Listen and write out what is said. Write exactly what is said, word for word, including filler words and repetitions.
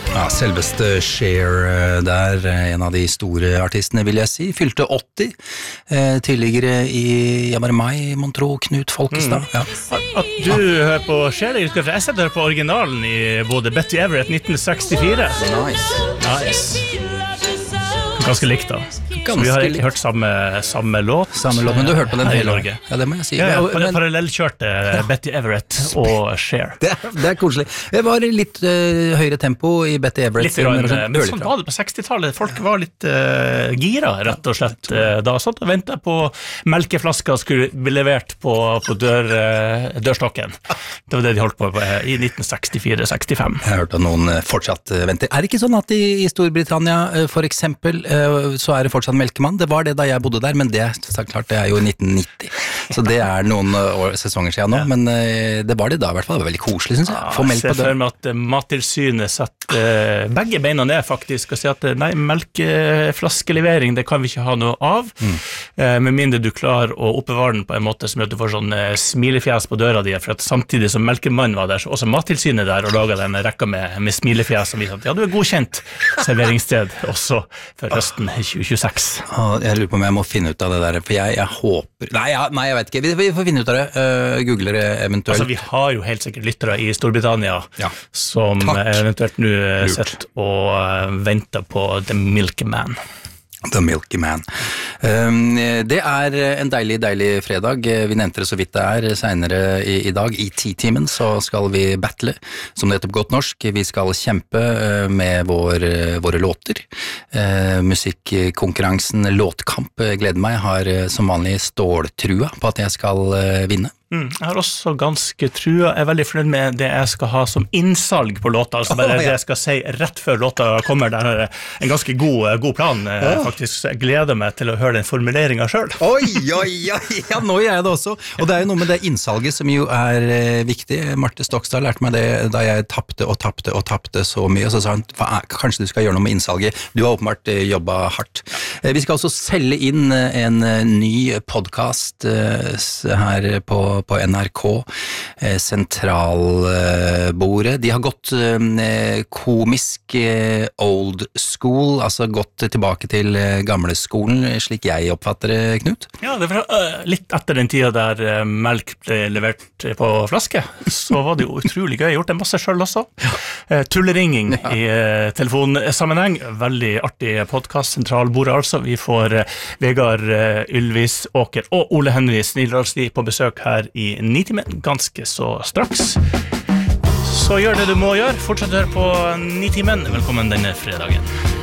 Ja, selveste Cher der, en av de store artistene vil jeg si, fylte åtti, eh, tidligere i, ja bare meg, Montro, Knut Folkestad. Mm. Ja. At du hører på Cher, jeg har sett dere på originalen i både Betty Everett nitten sekstifire. Nice. Nice. Ganske likt da. Ganske så vi har ikke hørt samme, samme låt. Samme låt, men du har hørt på den hele Norge. Ja, det må jeg si. Ja, ja, men, parallellkjørte Betty Everett og Cher. Det, det er koselig. Det var litt uh, høyere tempo i Betty Everett. Litt rann, men, men sånn var det på sekstitallet. Folk var litt uh, gira, rett og slett. Uh, da satt og ventet på melkeflasker skulle bli levert på, på dør, uh, dørstokken. Det var det de holdt på, på i nitten sekstifire sekstifem. Jeg har hørt at noen fortsatt venter. Er det ikke sånn at i, i Storbritannia, for eksempel, så er det fortsatt melkemann? Det var det da jeg bodde der, men det, klart, det er jo i nitten nitti. Så det er noen år, sesonger siden nå, ja. Men det var det da i hvert fall. Det var veldig koselig, synes jeg. Få melk på det. Jeg ser for meg at Mattilsynet setter uh, begge beina ned faktisk, og sier at nei, melkeflaskelevering, det kan vi ikke ha noe av, mm. uh, med mindre du klarer å oppbevare den på en måte som gjør at du får sånn uh, smilefjes på døra di, for at samtidig som melkemannen var der, så også Mattilsynet der og laget den rekka med, med smilefjes som viser at ja, du er godkjent serveringssted også for høsten tjue tjueseks. Ah, jeg lurer på om jeg må finne ut av det der, for jeg, jeg håper... Nei, ja, nei, jeg vet ikke. Vi, vi får finne ut av det. Uh, Googler det eventuelt. Altså, vi har jo helt sikkert lyttere i Storbritannia ja. Som Takk. Eventuelt nå sett og uh, venter på The Milkman. The Milky Man. Um, det er en deilig, deilig fredag. Vi nevnte det så vidt det er. Senere i, i dag, i ti-timen, så skal vi battle, som det heter på godt norsk. Vi skal kjempe med vår, våre låter. Uh, musikkonkurransen Låtkamp, gleder meg, har som vanlig ståltrua på at jeg skal uh, vinne. Mm, jeg har også ganske trua, jeg er veldig fornøyd med det jeg skal ha som innsalg på låta, altså bare oh, ja. Det jeg skal si rett før låta kommer, det er en ganske god, god plan, ja. Faktisk. Jeg gleder meg til å høre den formuleringen selv. Oi, oi, oi, ja, nå gjør jeg det også, og det er jo noe med det innsalget som jo er eh, viktig. Marte Stokstad lærte meg det da jeg tappte og tappte og tappte så mye, og så sa han, kanskje du skal gjøre noe med innsalget, du har åpenbart eh, jobbet hardt. Eh, vi skal også selge inn en eh, ny podcast eh, her på på N R K, eh, sentralbordet. De har gått eh, komisk eh, old school, altså gått tilbake til eh, gamle skolen, slik jeg oppfatter det, Knut. Ja, det var uh, litt etter den tida der uh, melk ble levert på flaske, så var det jo utrolig gøy. Jeg har gjort det masse selv også. Uh, tulleringing ja. I uh, telefonsammenheng. Veldig artig podcast, sentralbordet altså. Vi får uh, Vegard uh, Ylvis Åker og Ole Henry Snilldalsli på besøk her i Nitimen, ganske så straks. Så gjør det du må gjøre. Fortsett å høre på Nitimen. Velkommen denne fredagen.